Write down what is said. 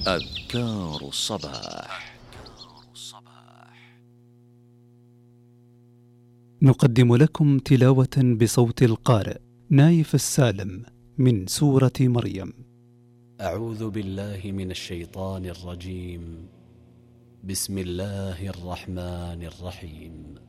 أذكار الصباح. نقدم لكم تلاوة بصوت القارئ نايف السالم من سورة مريم. أعوذ بالله من الشيطان الرجيم. بسم الله الرحمن الرحيم.